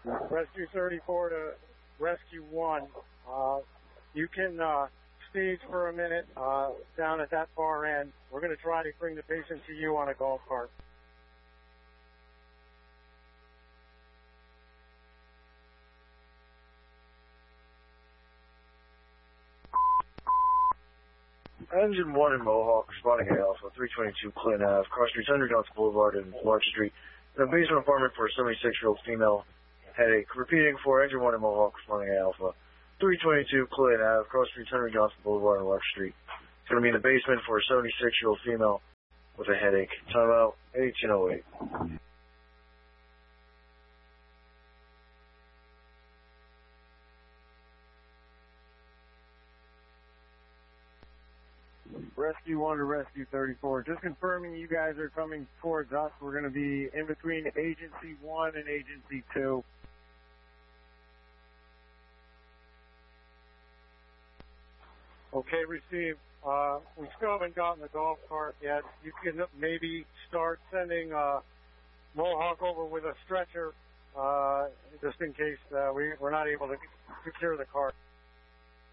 Rescue 34 to Rescue 1. You can stage for a minute down at that far end. We're going to try to bring the patient to you on a golf cart. Engine 1 in Mohawk, responding to Alpha, 322 Clinton Ave, cross streets under Johnson Boulevard and Larch Street. In a basement apartment for a 76-year-old female, headache. Repeating for Engine 1 in Mohawk, responding to Alpha, 322 Clinton Ave, cross streets under Johnson Boulevard and Larch Street. It's going to be in the basement for a 76-year-old female with a headache. Timeout, 1808. Rescue 1 to Rescue 34. Just confirming you guys are coming towards us. We're going to be in between Agency 1 and Agency 2. Okay, received. We still haven't gotten the golf cart yet. You can maybe start sending Mohawk over with a stretcher just in case we're not able to secure the cart.